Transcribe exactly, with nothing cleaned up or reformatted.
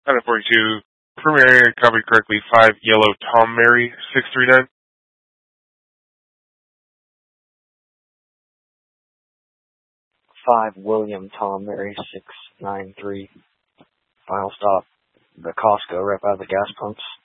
nine forty-two. Premier area copied correctly. five Yellow Tom Mary six three nine. five William Tom Mary six nine three. Final stop. The Costco right by the gas pumps.